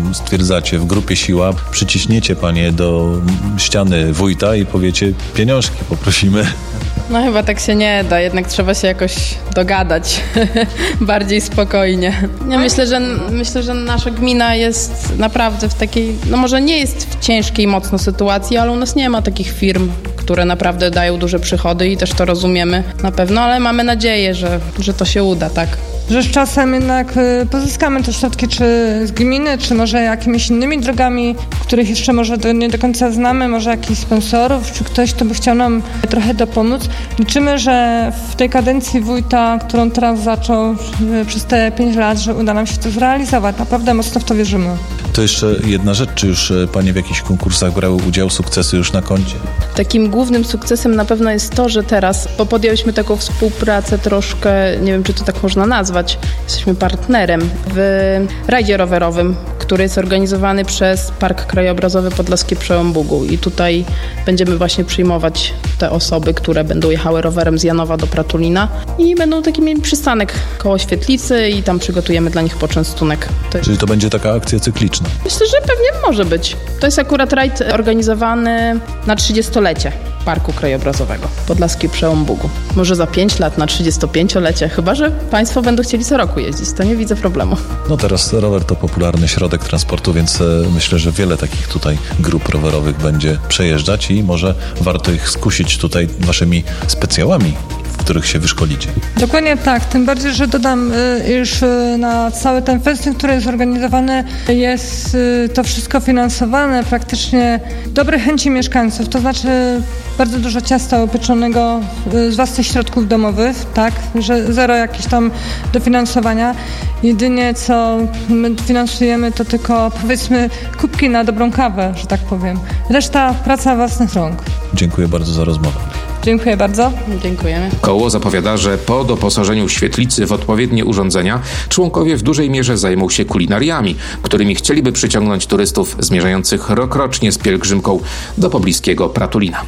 stwierdzacie w grupie Siła, przyciśniecie panie do ściany wójta i powiecie, pieniążki poprosimy. No chyba tak się nie da, jednak trzeba się jakoś dogadać bardziej spokojnie. Ja myślę, że nasza gmina jest naprawdę w takiej, no może nie jest w ciężkiej mocno sytuacji, ale u nas nie ma takich firm, które naprawdę dają duże przychody i też to rozumiemy na pewno, ale mamy nadzieję, że to się uda, tak. Że z czasem jednak pozyskamy te środki czy z gminy, czy może jakimiś innymi drogami, których jeszcze może nie do końca znamy, może jakichś sponsorów, czy ktoś, kto by chciał nam trochę dopomóc. Liczymy, że w tej kadencji wójta, którą teraz zaczął przez te 5 lat, że uda nam się to zrealizować. Naprawdę mocno w to wierzymy. To jeszcze jedna rzecz, czy już panie w jakichś konkursach brały udział, sukcesy już na koncie? Takim głównym sukcesem na pewno jest to, że teraz, bo podjęliśmy taką współpracę troszkę, nie wiem, czy to tak można nazwać, jesteśmy partnerem w rajdzie rowerowym, który jest organizowany przez Park Krajobrazowy Podlaskie Przełom Bugu i tutaj będziemy właśnie przyjmować te osoby, które będą jechały rowerem z Janowa do Pratulina i będą taki mieli przystanek koło świetlicy i tam przygotujemy dla nich poczęstunek. Czyli to będzie taka akcja cykliczna? Myślę, że pewnie może być. To jest akurat rajd organizowany na 30-lecie Parku Krajobrazowego Podlaskie Przełom Bugu. Może za 5 lat na 35-lecie, chyba że państwo będą chcieli co roku jeździć, to nie widzę problemu. No teraz rower to popularny środek transportu, więc myślę, że wiele takich tutaj grup rowerowych będzie przejeżdżać i może warto ich skusić tutaj waszymi specjałami, w których się wyszkolicie. Dokładnie tak, tym bardziej, że dodam, iż na cały ten festyn, który jest organizowany, jest to wszystko finansowane praktycznie dobrej chęci mieszkańców, to znaczy bardzo dużo ciasta upieczonego z własnych środków domowych, tak, że zero jakieś tam dofinansowania. Jedynie co my finansujemy to tylko powiedzmy kubki na dobrą kawę, że tak powiem. Reszta praca własnych rąk. Dziękuję bardzo za rozmowę. Dziękuję bardzo. Dziękujemy. Koło zapowiada, że po doposażeniu świetlicy w odpowiednie urządzenia członkowie w dużej mierze zajmą się kulinariami, którymi chcieliby przyciągnąć turystów zmierzających rokrocznie z pielgrzymką do pobliskiego Pratulina.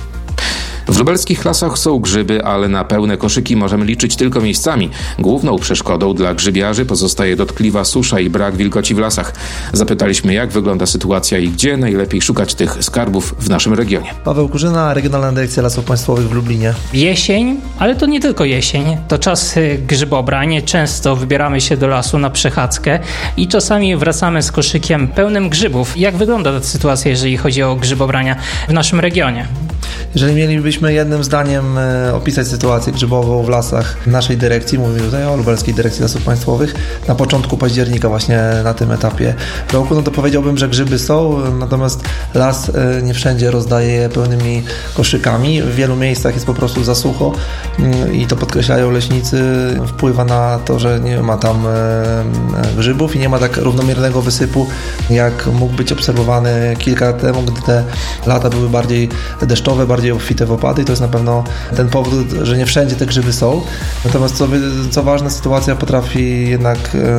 W lubelskich lasach są grzyby, ale na pełne koszyki możemy liczyć tylko miejscami. Główną przeszkodą dla grzybiarzy pozostaje dotkliwa susza i brak wilgoci w lasach. Zapytaliśmy, jak wygląda sytuacja i gdzie najlepiej szukać tych skarbów w naszym regionie. Paweł Kurzyna, Regionalna Dyrekcja Lasów Państwowych w Lublinie. Jesień, ale to nie tylko jesień, to czas grzybobrania. Często wybieramy się do lasu na przechadzkę i czasami wracamy z koszykiem pełnym grzybów. Jak wygląda ta sytuacja, jeżeli chodzi o grzybobrania w naszym regionie? Jeżeli mielibyśmy jednym zdaniem opisać sytuację grzybową w lasach naszej dyrekcji, mówimy tutaj o Lubelskiej Dyrekcji Lasów Państwowych, na początku października właśnie na tym etapie roku, no to powiedziałbym, że grzyby są, natomiast las nie wszędzie rozdaje je pełnymi koszykami. W wielu miejscach jest po prostu za sucho i to podkreślają leśnicy. Wpływa na to, że nie ma tam grzybów i nie ma tak równomiernego wysypu, jak mógł być obserwowany kilka lat temu, gdy te lata były bardziej deszczowe, bardziej obfite w opady i to jest na pewno ten powód, że nie wszędzie te grzyby są. Natomiast co ważne, sytuacja potrafi jednak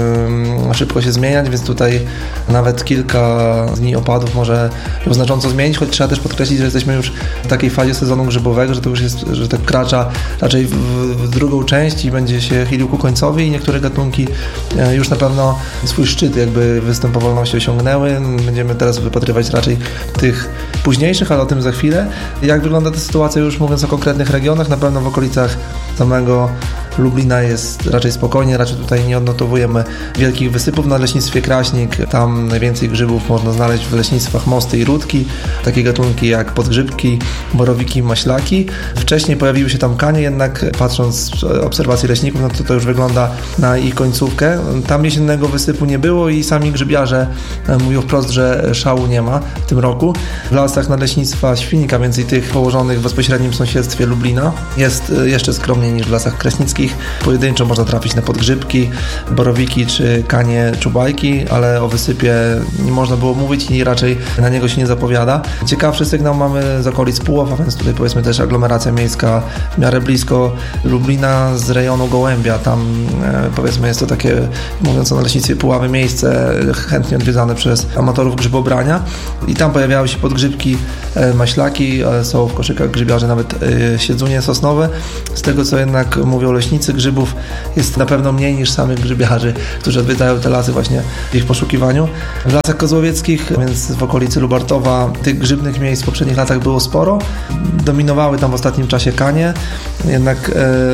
szybko się zmieniać, więc tutaj nawet kilka dni opadów może ją znacząco zmienić, choć trzeba też podkreślić, że jesteśmy już w takiej fazie sezonu grzybowego, że to już jest, że tak kracza raczej w drugą część i będzie się chylił ku końcowi i niektóre gatunki już na pewno swój szczyt jakby występowalności osiągnęły. Będziemy teraz wypatrywać raczej tych późniejszych, ale o tym za chwilę. Jak wygląda ta sytuacja już mówiąc o konkretnych regionach? Na pewno w okolicach samego Lublina jest raczej spokojnie, raczej tutaj nie odnotowujemy wielkich wysypów. Na leśnictwie Kraśnik tam najwięcej grzybów można znaleźć w leśnictwach Mosty i Rudki, takie gatunki jak podgrzybki, borowiki i maślaki. Wcześniej pojawiły się tam kanie, jednak patrząc z obserwacji leśników, no to już wygląda na ich końcówkę. Tam jesiennego wysypu nie było i sami grzybiarze mówią wprost, że szału nie ma w tym roku. W lasach nadleśnictwa Świnika, więcej tych położonych w bezpośrednim sąsiedztwie Lublina, jest jeszcze skromniej niż w lasach kraśnickich. Pojedynczo można trafić na podgrzybki, borowiki czy kanie czubajki, ale o wysypie nie można było mówić i raczej na niego się nie zapowiada. Ciekawszy sygnał mamy z okolic Puław, a więc tutaj powiedzmy też aglomeracja miejska w miarę blisko Lublina z rejonu Gołębia. Tam powiedzmy jest to takie, mówiąc o leśnictwie Puławy, miejsce chętnie odwiedzane przez amatorów grzybobrania i tam pojawiały się podgrzybki, maślaki, są w koszykach grzybiarze nawet siedzunie sosnowe. Z tego co jednak mówią leśnicy, leśnicy grzybów jest na pewno mniej niż samych grzybiarzy, którzy odwiedzają te lasy właśnie w ich poszukiwaniu. W Lasach Kozłowieckich, więc w okolicy Lubartowa, tych grzybnych miejsc w poprzednich latach było sporo. Dominowały tam w ostatnim czasie kanie, jednak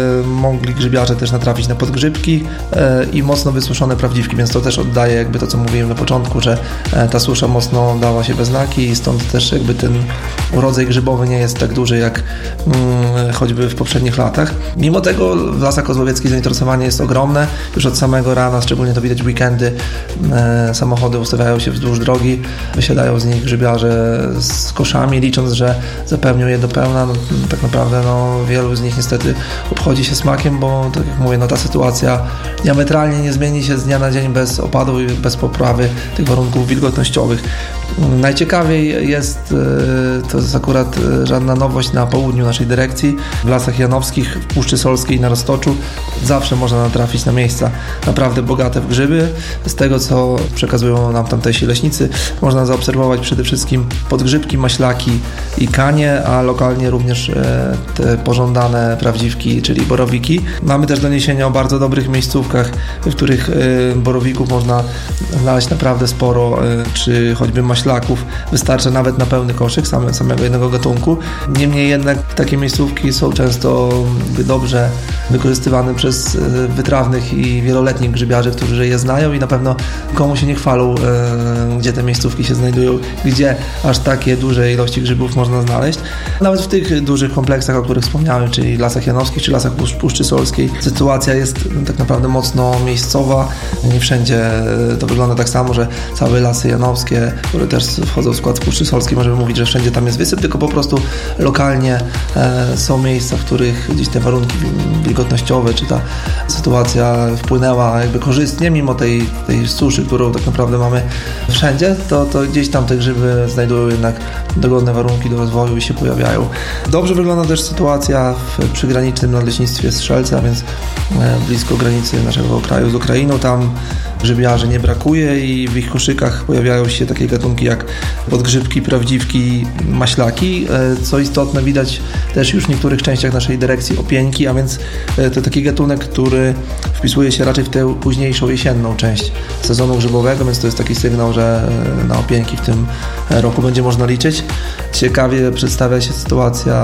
mogli grzybiarze też natrafić na podgrzybki i mocno wysuszone prawdziwki, więc to też oddaje jakby to, co mówiłem na początku, że ta susza mocno dała się we znaki i stąd też jakby ten urodzaj grzybowy nie jest tak duży jak choćby w poprzednich latach. Mimo tego w Lasach Kozłowieckich zainteresowanie jest ogromne. Już od samego rana, szczególnie to widać w weekendy, samochody ustawiają się wzdłuż drogi, wysiadają z nich grzybiarze z koszami, licząc, że zapełnią je do pełna. No, tak naprawdę wielu z nich niestety obchodzi się smakiem, bo tak jak mówię, ta sytuacja diametralnie nie zmieni się z dnia na dzień bez opadów i bez poprawy tych warunków wilgotnościowych. Najciekawiej jest, to jest akurat żadna nowość na południu naszej dyrekcji, w Lasach Janowskich, w Puszczy Solskiej na Roztoczu zawsze można natrafić na miejsca naprawdę bogate w grzyby. Z tego, co przekazują nam tamtejsi leśnicy, można zaobserwować przede wszystkim podgrzybki, maślaki i kanie, a lokalnie również te pożądane prawdziwki, czyli borowiki. Mamy też doniesienia o bardzo dobrych miejscówkach, w których borowików można znaleźć naprawdę sporo, czy choćby maślaków. Wystarcza nawet na pełny koszyk samego jednego gatunku. Niemniej jednak takie miejscówki są często dobrze wykorzystywane przez wytrawnych i wieloletnich grzybiarzy, którzy je znają i na pewno komu się nie chwalą, gdzie te miejscówki się znajdują, gdzie aż takie duże ilości grzybów można znaleźć. Nawet w tych dużych kompleksach, o których wspomniałem, czyli Lasach Janowskich, czy Lasach Puszczy Solskiej, sytuacja jest tak naprawdę mocno miejscowa. Nie wszędzie to wygląda tak samo, że całe Lasy Janowskie, które też wchodzą w skład Puszczy Solskiej, możemy mówić, że wszędzie tam jest wysyp, tylko po prostu lokalnie są miejsca, w których gdzieś te warunki wilgotnościowe, czy ta sytuacja wpłynęła jakby korzystnie, mimo tej suszy, którą tak naprawdę mamy wszędzie, to gdzieś tam te grzyby znajdują jednak dogodne warunki do rozwoju i się pojawiają. Dobrze wygląda też sytuacja w przygranicznym nadleśnictwie Strzelca, więc blisko granicy naszego kraju z Ukrainą. Tam grzybiarzy nie brakuje i w ich koszykach pojawiają się takie gatunki jak podgrzybki, prawdziwki, maślaki. Co istotne, widać też już w niektórych częściach naszej dyrekcji opieńki, a więc to taki gatunek, który wpisuje się raczej w tę późniejszą jesienną część sezonu grzybowego, więc to jest taki sygnał, że na opieńki w tym roku będzie można liczyć. Ciekawie przedstawia się sytuacja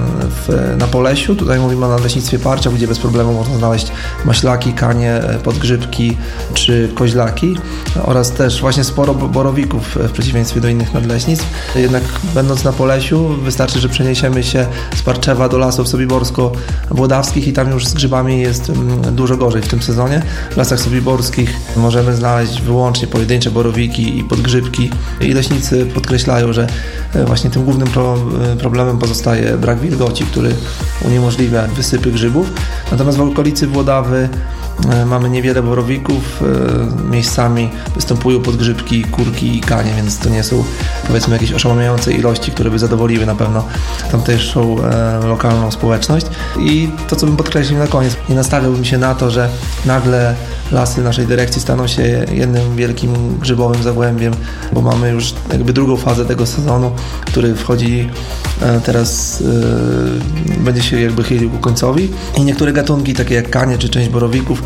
na Polesiu. Tutaj mówimy o nadleśnictwie Parcza, gdzie bez problemu można znaleźć maślaki, kanie, podgrzybki czy koźlaki oraz też właśnie sporo borowików w przeciwieństwie do innych nadleśnictw. Jednak będąc na Polesiu wystarczy, że przeniesiemy się z Parczewa do Lasów Sobiborsko-Włodawskich i tam już z grzybami jest dużo gorzej w tym sezonie. W Lasach Sobiborskich możemy znaleźć wyłącznie pojedyncze borowiki i podgrzybki i leśnicy podkreślają, że właśnie tym głównym problemem pozostaje brak wilgoci, który uniemożliwia wysypy grzybów. Natomiast w okolicy Włodawy mamy niewiele borowików, miejscami występują podgrzybki, kurki i kanie, więc to nie są, powiedzmy, jakieś oszałamiające ilości, które by zadowoliły na pewno tamtejszą lokalną społeczność. I to, co bym podkreślił na koniec, nie nastawiałbym się na to, że nagle lasy naszej dyrekcji staną się jednym wielkim grzybowym zagłębiem, bo mamy już jakby drugą fazę tego sezonu, który wchodzi teraz, będzie się jakby chylił ku końcowi i niektóre gatunki, takie jak kanie czy część borowików,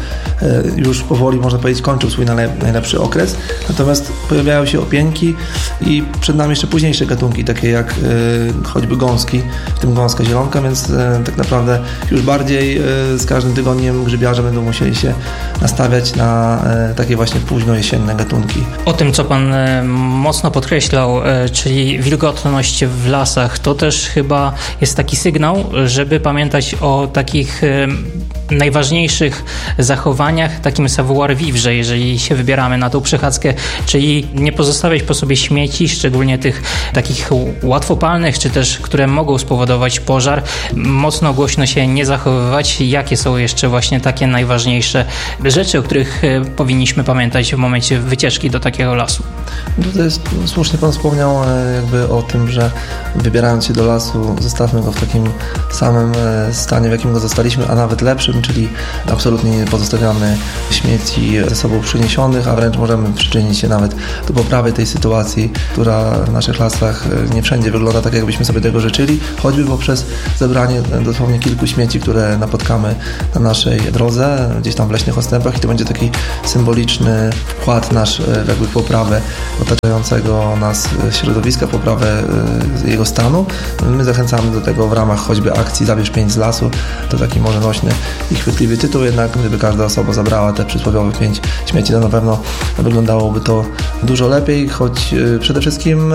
już powoli, można powiedzieć, kończą swój najlepszy okres, natomiast pojawiają się opieńki i przed nami jeszcze późniejsze gatunki, takie jak choćby gąski, w tym gąska zielonka, więc tak naprawdę już bardziej z każdym tygodniem grzybiarze będą musieli się nastawiać na takie właśnie późno jesienne gatunki. O tym, co Pan mocno podkreślał, czyli wilgotność w lasach, to też chyba jest taki sygnał, żeby pamiętać o takich najważniejszych zachowaniach, takim savoir-vivre, jeżeli się wybieramy na tą przechadzkę, czyli nie pozostawiać po sobie śmieci, szczególnie tych takich łatwopalnych, czy też które mogą spowodować pożar, mocno głośno się nie zachowywać. Jakie są jeszcze właśnie takie najważniejsze rzeczy, o których powinniśmy pamiętać w momencie wycieczki do takiego lasu? Tutaj słusznie Pan wspomniał jakby o tym, że wybierając się do lasu, zostawmy go w takim samym stanie, w jakim go zostaliśmy, a nawet lepszym mówiliśmy, czyli absolutnie nie pozostawiamy śmieci ze sobą przyniesionych, a wręcz możemy przyczynić się nawet do poprawy tej sytuacji, która w naszych lasach nie wszędzie wygląda tak, jakbyśmy sobie tego życzyli, choćby poprzez zebranie dosłownie kilku śmieci, które napotkamy na naszej drodze, gdzieś tam w leśnych odstępach, i to będzie taki symboliczny wkład nasz jakby w poprawę otaczającego nas środowiska, poprawę jego stanu. My zachęcamy do tego w ramach choćby akcji Zabierz 5 z lasu. To taki może nośny i chwytliwy tytuł, jednak gdyby każda osoba zabrała te przysłowiowe 5 śmieci, to na pewno wyglądałoby to dużo lepiej, choć przede wszystkim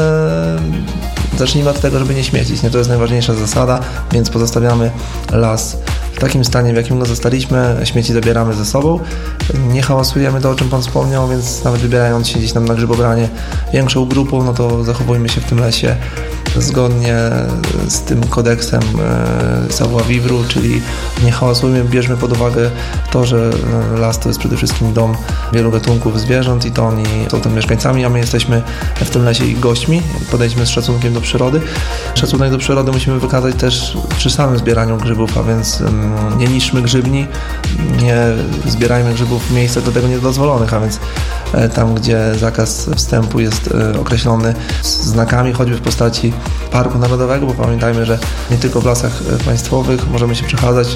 zacznijmy od tego, żeby nie śmiecić. To jest najważniejsza zasada, więc pozostawiamy las w takim stanie, w jakim go zostaliśmy, śmieci zabieramy ze sobą, nie hałasujemy, to o czym Pan wspomniał, więc nawet wybierając się gdzieś tam na grzybobranie większą grupą, no to zachowujmy się w tym lesie zgodnie z tym kodeksem savoir-vivre, czyli nie hałasujmy, bierzmy pod uwagę to, że las to jest przede wszystkim dom wielu gatunków zwierząt i to oni są tam mieszkańcami, a my jesteśmy w tym lesie ich gośćmi. Podejdźmy z szacunkiem do przyrody. Szacunek do przyrody musimy wykazać też przy samym zbieraniu grzybów, a więc nie niszczmy grzybni, nie zbierajmy grzybów w miejscach do tego niedozwolonych, a więc tam, gdzie zakaz wstępu jest określony znakami, choćby w postaci Parku Narodowego, bo pamiętajmy, że nie tylko w lasach państwowych możemy się przechadzać,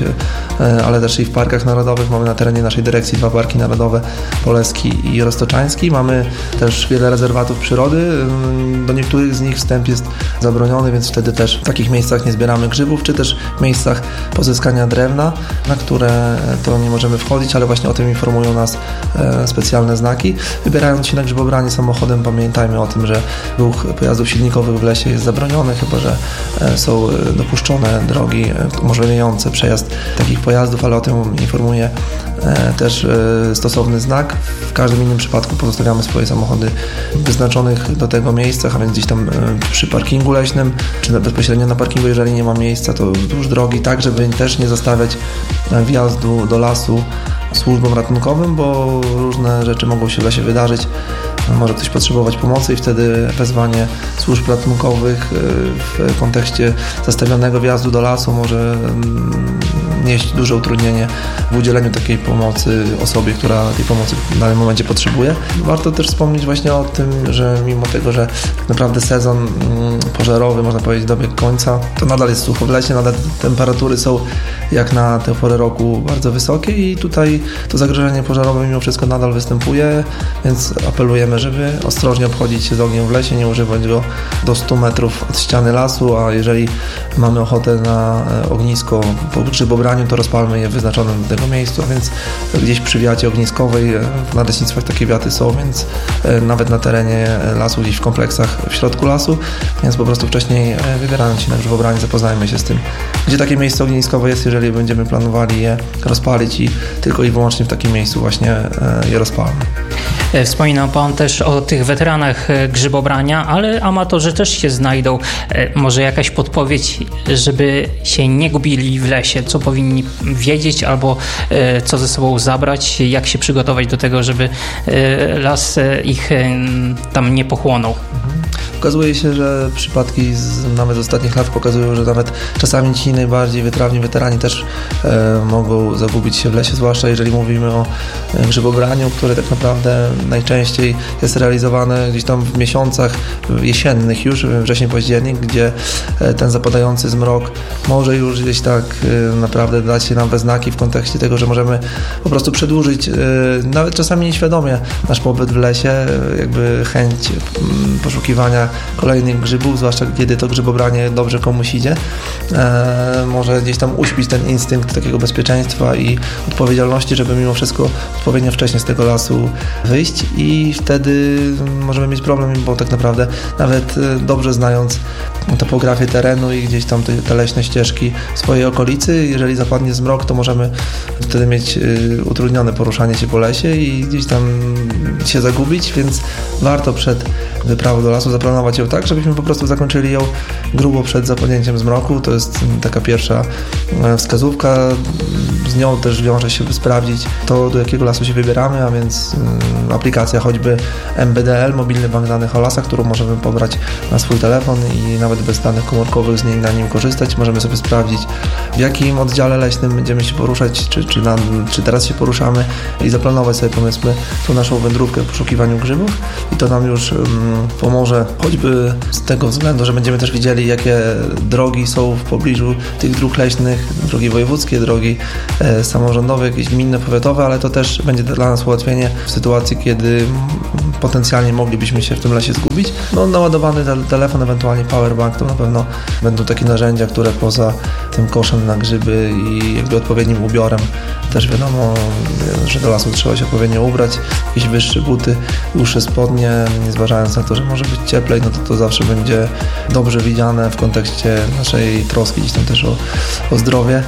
ale też i w parkach narodowych. Mamy na terenie naszej dyrekcji 2 parki narodowe, Poleski i Roztoczański. Mamy też wiele rezerwatów przyrody. Do niektórych z nich wstęp jest zabroniony, więc wtedy też w takich miejscach nie zbieramy grzybów, czy też w miejscach pozyskania drewna, na które to nie możemy wchodzić, ale właśnie o tym informują nas specjalne znaki. Wybierając się na grzybobranie samochodem, pamiętajmy o tym, że ruch pojazdów silnikowych w lesie jest zabroniony, chyba że są dopuszczone drogi umożliwiające przejazd takich pojazdów, ale o tym informuje też stosowny znak. W każdym innym przypadku pozostawiamy swoje samochody w wyznaczonych do tego miejscach, a więc gdzieś tam przy parkingu leśnym, czy bezpośrednio na parkingu, jeżeli nie ma miejsca, to wzdłuż drogi, tak żeby też nie zostawiać wjazdu do lasu służbom ratunkowym, bo różne rzeczy mogą się w lesie wydarzyć. Może ktoś potrzebować pomocy i wtedy wezwanie służb ratunkowych w kontekście zastawionego wjazdu do lasu może nieść duże utrudnienie w udzieleniu takiej pomocy osobie, która tej pomocy w danym momencie potrzebuje. Warto też wspomnieć właśnie o tym, że mimo tego, że tak naprawdę sezon pożarowy, można powiedzieć, dobiegł końca, to nadal jest sucho w lesie, nadal temperatury są jak na tę porę roku bardzo wysokie i tutaj to zagrożenie pożarowe mimo wszystko nadal występuje, więc apelujemy, żeby ostrożnie obchodzić się z ogniem w lesie, nie używać go do 100 metrów od ściany lasu, a jeżeli mamy ochotę na ognisko po grzybobraniu, to rozpalmy je w wyznaczonym do tego miejscu, a więc gdzieś przy wiacie ogniskowej, w nadleśnictwach takie wiaty są, więc nawet na terenie lasu, gdzieś w kompleksach w środku lasu, więc po prostu wcześniej wybierając się na grzybobranie, zapoznajmy się z tym, gdzie takie miejsce ogniskowe jest, jeżeli będziemy planowali je rozpalić i tylko i wyłącznie w takim miejscu właśnie je rozpalmy. Wspominał Pan też o tych weteranach grzybobrania, ale amatorzy też się znajdą. Może jakaś podpowiedź, żeby się nie gubili w lesie, co powinni wiedzieć albo co ze sobą zabrać, jak się przygotować do tego, żeby las ich tam nie pochłonął. Okazuje się, że przypadki nawet z ostatnich lat pokazują, że nawet czasami ci najbardziej wytrawni weterani też mogą zagubić się w lesie, zwłaszcza jeżeli mówimy o grzybobraniu, które tak naprawdę najczęściej jest realizowane gdzieś tam w miesiącach jesiennych już, wrzesień, październik, gdzie ten zapadający zmrok może już gdzieś tak naprawdę dać się nam we znaki w kontekście tego, że możemy po prostu przedłużyć, nawet czasami nieświadomie, nasz pobyt w lesie, jakby chęć poszukiwania kolejnych grzybów, zwłaszcza kiedy to grzybobranie dobrze komuś idzie, może gdzieś tam uśpić ten instynkt takiego bezpieczeństwa i odpowiedzialności, żeby mimo wszystko odpowiednio wcześnie z tego lasu wyjść i wtedy możemy mieć problem, bo tak naprawdę nawet dobrze znając topografię terenu i gdzieś tam te leśne ścieżki w swojej okolicy, jeżeli zapadnie zmrok, to możemy wtedy mieć utrudnione poruszanie się po lesie i gdzieś tam się zagubić, więc warto przed wyprawą do lasu zaplanować zaplanować ją tak, żebyśmy po prostu zakończyli ją grubo przed zapadnięciem zmroku. To jest taka pierwsza wskazówka. Z nią też wiąże się, by sprawdzić to, do jakiego lasu się wybieramy, a więc aplikacja choćby MBDL, mobilny bank danych o lasach, którą możemy pobrać na swój telefon i nawet bez danych komórkowych z niej na nim korzystać. Możemy sobie sprawdzić, w jakim oddziale leśnym będziemy się poruszać, czy teraz się poruszamy i zaplanować sobie, powiedzmy, tą naszą wędrówkę w poszukiwaniu grzybów i to nam już pomoże choćby z tego względu, że będziemy też widzieli, jakie drogi są w pobliżu tych dróg leśnych, drogi wojewódzkie, drogi samorządowe, jakieś gminne, powiatowe, ale to też będzie dla nas ułatwienie w sytuacji, kiedy potencjalnie moglibyśmy się w tym lesie zgubić. Naładowany telefon, ewentualnie powerbank, to na pewno będą takie narzędzia, które poza tym koszem na grzyby i jakby odpowiednim ubiorem, też wiadomo, że do lasu trzeba się odpowiednio ubrać, jakieś wyższe buty, dłuższe spodnie, nie zważając na to, że może być cieplej, to zawsze będzie dobrze widziane w kontekście naszej troski gdzieś tam też o zdrowie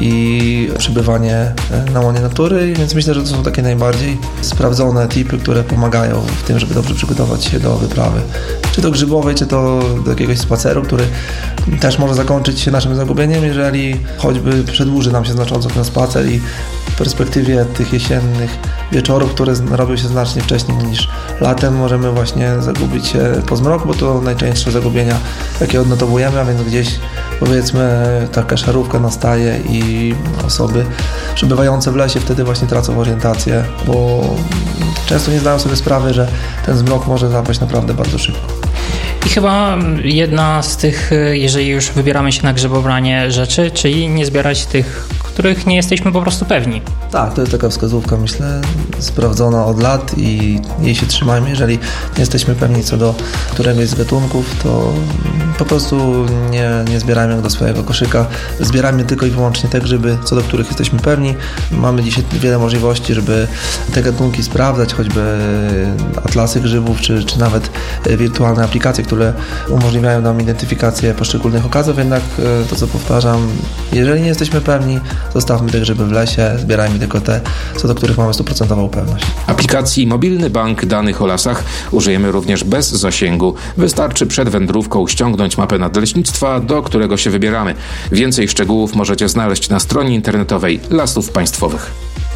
i przebywanie na łonie natury, więc myślę, że to są takie najbardziej sprawdzone tipy, które pomagają w tym, żeby dobrze przygotować się do wyprawy. Czy to grzybowej, czy to do jakiegoś spaceru, który też może zakończyć się naszym zagubieniem, jeżeli choćby przedłuży nam się znacząco ten spacer i w perspektywie tych jesiennych wieczorów, które robią się znacznie wcześniej niż latem, możemy właśnie zagubić się po zmroku, bo to najczęstsze zagubienia, jakie odnotowujemy, a więc gdzieś, powiedzmy, taka szarówka nastaje i osoby przebywające w lesie wtedy właśnie tracą orientację, bo często nie zdają sobie sprawy, że ten zmrok może zapaść naprawdę bardzo szybko. I chyba jedna z tych, jeżeli już wybieramy się na grzybobranie rzeczy, czyli nie zbierać tych, których nie jesteśmy po prostu pewni. Tak, to jest taka wskazówka, myślę, sprawdzona od lat i jej się trzymajmy. Jeżeli nie jesteśmy pewni co do któregoś z gatunków, to po prostu nie zbierajmy do swojego koszyka. Zbierajmy tylko i wyłącznie te grzyby, co do których jesteśmy pewni. Mamy dzisiaj wiele możliwości, żeby te gatunki sprawdzać, choćby atlasy grzybów, czy nawet wirtualne aplikacje, które umożliwiają nam identyfikację poszczególnych okazów, jednak to, co powtarzam, jeżeli nie jesteśmy pewni, zostawmy te grzyby w lesie, zbierajmy tylko te, co do których mamy 100% pewność. Aplikacji Mobilny Bank Danych o Lasach użyjemy również bez zasięgu. Wystarczy przed wędrówką ściągnąć mapę nadleśnictwa, do którego się wybieramy. Więcej szczegółów możecie znaleźć na stronie internetowej Lasów Państwowych.